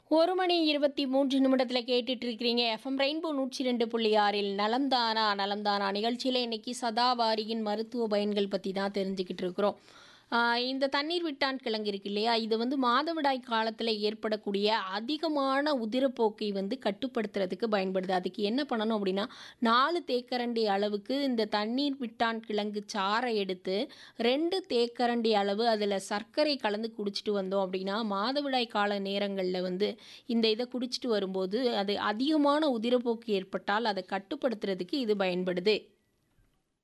1 மணி 23 நிமிடத்துல கேட்டுட்டு இருக்கிறீங்க. FM rainbow 102.6 நலம்தானா நலம்தானா நிகழ்ச்சியில இன்னைக்கு சதாவாரியின் மருத்துவ பயன்கள் பத்தி தான் தெரிஞ்சுக்கிட்டு இருக்கிறோம். இந்த தண்ணீர் விட்டான் கிழங்கு இருக்கு இல்லையா? இது வந்து மாதவிடாய் காலத்துல ஏற்படக்கூடிய அதிகமான உதிரப்போக்கை வந்து கட்டுப்படுத்துறதுக்கு பயன்படுது. அதுக்கு என்ன பண்ணணும் அப்படின்னா, 4 தேக்கரண்டி அளவுக்கு இந்த தண்ணீர் விட்டான் கிழங்கு சாறை எடுத்து 2 தேக்கரண்டி அளவு அதில் சர்க்கரை கலந்து குடிச்சிட்டு வந்தோம் அப்படின்னா, மாதவிடாய் கால நேரங்கள்ல வந்து இந்த இதை குடிச்சிட்டு வரும்போது அது அதிகமான உதிரப்போக்கு ஏற்பட்டால் அதை கட்டுப்படுத்துறதுக்கு இது பயன்படுது.